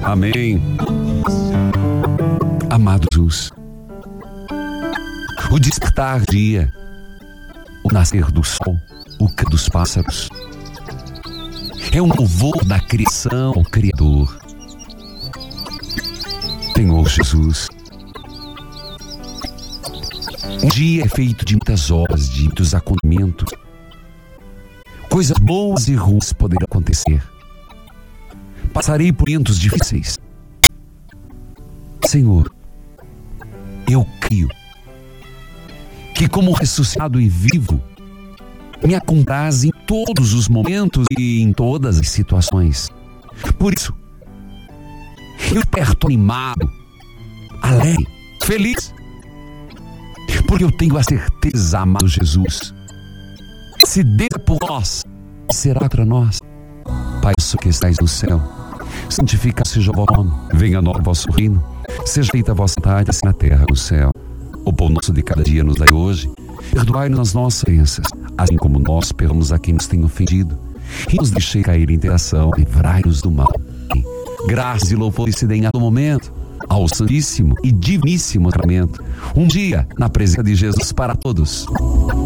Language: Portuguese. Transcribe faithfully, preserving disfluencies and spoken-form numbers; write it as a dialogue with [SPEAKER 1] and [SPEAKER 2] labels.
[SPEAKER 1] Amém. Amado Jesus, o despertar do dia, o nascer do sol, o canto dos pássaros, é um louvor da criação ao Criador. Senhor Jesus, um dia é feito de muitas horas, de muitos acontecimentos. Coisas boas e ruins poderão acontecer. Passarei por momentos difíceis. Senhor, eu creio que, como ressuscitado e vivo, me acontece em todos os momentos e em todas as situações. Por isso, eu desperto animado, alegre, feliz, porque eu tenho a certeza, amado Jesus, se Deus é por nós, será contra nós. Pai nosso que estais no céu, santificado seja o vosso nome, venha a nós o vosso reino, seja feita a vossa vontade, assim na terra como no céu. O pão nosso de cada dia nos dai hoje, perdoai-nos as nossas ofensas, assim como nós perdoamos a quem nos tem ofendido, e nos deixei cair em tentação, livrai-nos do mal. Graças e louvores se deem a todo momento ao Santíssimo e Diviníssimo Sacramento, um dia na presença de Jesus para todos.